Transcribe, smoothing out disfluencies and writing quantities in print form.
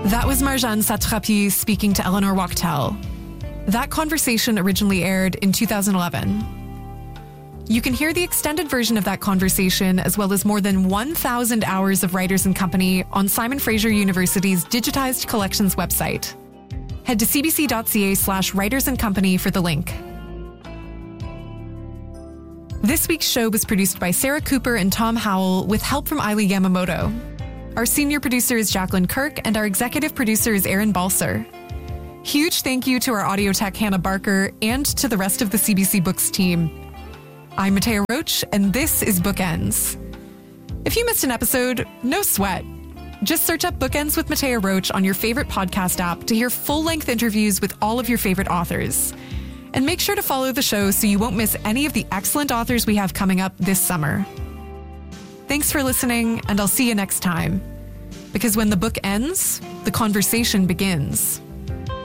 That was Marjane Satrapi speaking to Eleanor Wachtel. That conversation originally aired in 2011. You can hear the extended version of that conversation, as well as more than 1,000 hours of Writers & Company on Simon Fraser University's digitized collections website. Head to cbc.ca/Writers & Company for the link. This week's show was produced by Sarah Cooper and Tom Howell with help from Eiley Yamamoto. Our senior producer is Jacqueline Kirk, and our executive producer is Aaron Balser. Huge thank you to our audio tech Hannah Barker and to the rest of the CBC Books team. I'm Matea Roach, and this is Bookends. If you missed an episode, no sweat. Just search up Bookends with Matea Roach on your favorite podcast app to hear full-length interviews with all of your favorite authors. And make sure to follow the show so you won't miss any of the excellent authors we have coming up this summer. Thanks for listening, and I'll see you next time. Because when the book ends, the conversation begins.